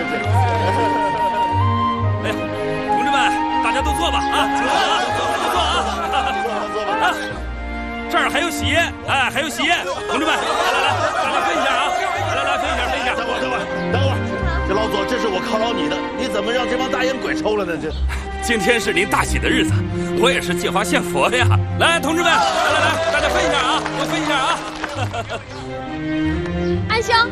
哎呀，同志们，大家都坐吧啊！坐吧。这儿还有喜宴，哎，还有喜宴，同志们，来，大家分一下啊！来，分一下。 等会儿，这老左，这是我犒劳你的，你怎么让这帮大烟鬼抽了呢？这， 今天是您大喜的日子，我也是借花献佛呀！来，同志们，来，大家分一下啊，都分一下啊！ 安兄，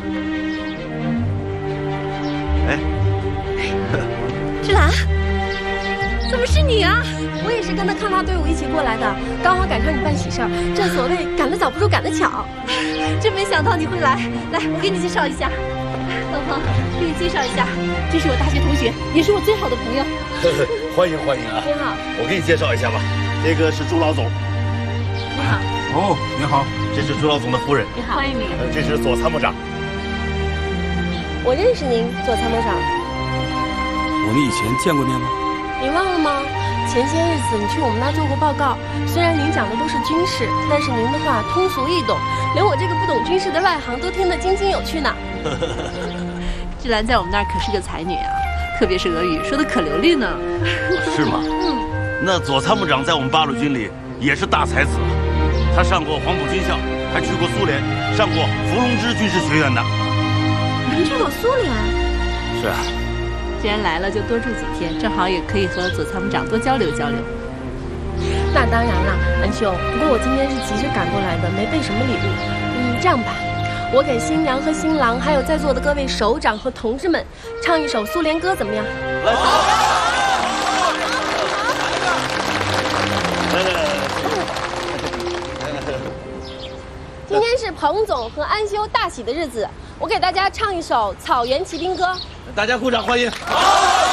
哎， 志兰，怎么是你啊？我也是跟着抗大队伍一起过来的，刚好赶上你办喜事儿。正所谓赶得早不如赶得巧，真没想到你会来。来，我给你介绍一下，老彭，给你介绍一下，这是我大学同学，也是我最好的朋友。 欢迎啊！ 你好， 我给你介绍一下吧，这个是朱老总。 你好。 哦，你好， 这是朱老总的夫人。 你好，欢迎你。 这是左参谋长。 我认识您，左参谋长。 我们以前见过面吗？ 你忘了吗？前些日子你去我们那儿做过报告，虽然您讲的都是军事，但是您的话通俗易懂，连我这个不懂军事的外行都听得津津有趣呢。 志兰在我们那儿可是个才女啊，特别是俄语说的可流利呢。 是吗？那左参谋长在我们八路军里也是大才子，他上过黄埔军校，还去过苏联，上过伏龙芝军事学院的。 您去过苏联？ 是啊。 既然来了，就多住几天，正好也可以和左参谋长多交流交流。 那当然了，安兄。不过我今天是急着赶过来的，没备什么礼物。这样吧，我给新娘和新郎，还有在座的各位首长和同志们，唱一首苏联歌，怎么样？ 来， 今天是彭总和安修大喜的日子，我给大家唱一首《草原骑兵歌》。 大家鼓掌欢迎。好。